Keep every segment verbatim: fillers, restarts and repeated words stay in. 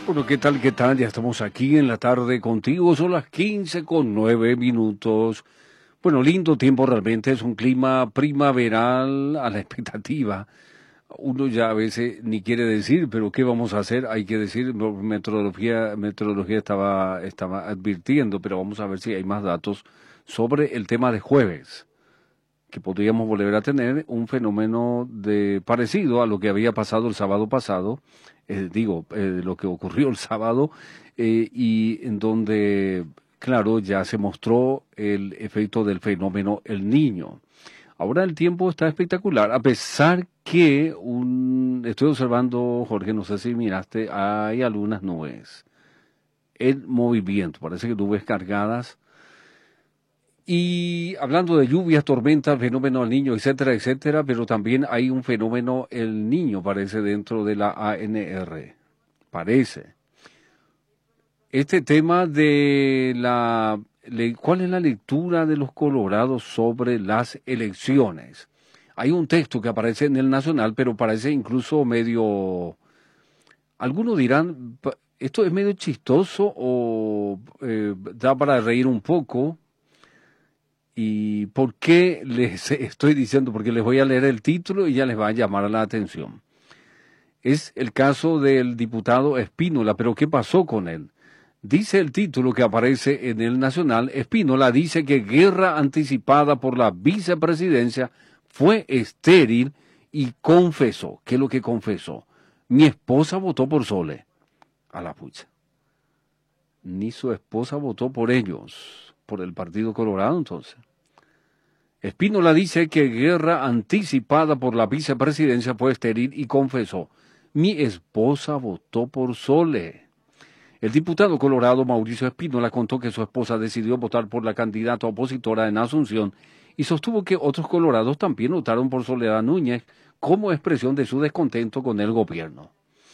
Bueno, ¿qué tal? ¿Qué tal? Ya estamos aquí en la tarde contigo. Son las quince con nueve minutos. Bueno, lindo tiempo realmente. Es un clima primaveral a la expectativa. Uno ya a veces ni quiere decir, pero ¿qué vamos a hacer? Hay que decir, no, meteorología, meteorología estaba, estaba advirtiendo, pero vamos a ver si hay más datos sobre el tema de jueves, que podríamos volver a tener un fenómeno de parecido a lo que había pasado el sábado pasado, eh, digo, eh, lo que ocurrió el sábado, eh, y en donde, claro, ya se mostró el efecto del fenómeno El Niño. Ahora el tiempo está espectacular, a pesar que un, estoy observando, Jorge, no sé si miraste, hay algunas nubes en movimiento, parece que nubes cargadas. Y hablando de lluvias, tormentas, fenómeno El Niño, etcétera, etcétera, pero también hay un fenómeno El Niño, parece, dentro de la A N R. Parece. Este tema de la... le- ¿Cuál es la lectura de los colorados sobre las elecciones? Hay un texto que aparece en el Nacional, pero parece incluso medio... Algunos dirán, pa- esto es medio chistoso o eh, da para reír un poco. ¿Y por qué les estoy diciendo? Porque les voy a leer el título y ya les va a llamar la atención. Es el caso del diputado Espínola, pero ¿qué pasó con él? Dice el título que aparece en el Nacional, Espínola dice que guerra anticipada por la vicepresidencia fue estéril y confesó. ¿Qué es lo que confesó? Mi esposa votó por Sole. A la pucha. Ni su esposa votó por ellos, por el Partido Colorado entonces. Espínola dice que guerra anticipada por la vicepresidencia fue estéril y confesó, mi esposa votó por Sole. El diputado colorado Mauricio Espínola contó que su esposa decidió votar por la candidata opositora en Asunción y sostuvo que otros colorados también votaron por Soledad Núñez como expresión de su descontento con el gobierno.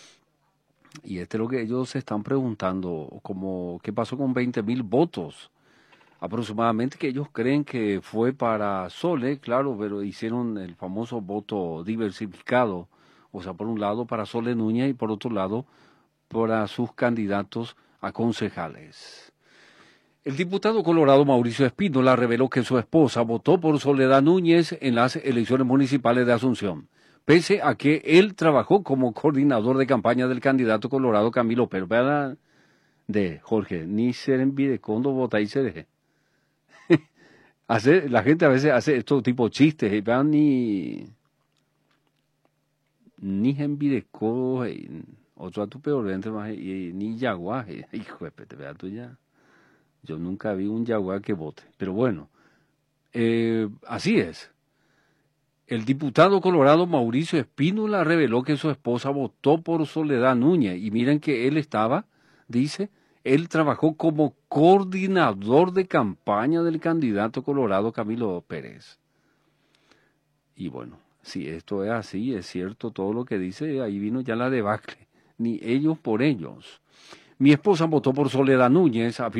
Y este es lo que ellos se están preguntando, como, ¿qué pasó con veinte mil votos? Aproximadamente que ellos creen que fue para Sole, claro, pero hicieron el famoso voto diversificado, o sea, por un lado para Sole Núñez y por otro lado para sus candidatos a concejales. El diputado colorado Mauricio Espínola reveló que su esposa votó por Soledad Núñez en las elecciones municipales de Asunción, pese a que él trabajó como coordinador de campaña del candidato colorado Camilo Pervera de Jorge, ni ser en Videcondo vota y se deje. Hace, la gente a veces hace estos tipos de chistes, y vean ni ni envideco, otro a tu peor vente más, y, ni yaguá, hijo de pete, vea tú ya. Yo nunca vi un yaguá que vote, pero bueno, eh, así es. El diputado colorado Mauricio Espínola reveló que su esposa votó por Soledad Núñez, y miren que él estaba, dice, él trabajó como coordinador de campaña del candidato colorado Camilo Pérez. Y bueno, si esto es así, es cierto todo lo que dice, ahí vino ya la debacle. Ni ellos por ellos. Mi esposa votó por Soledad Núñez,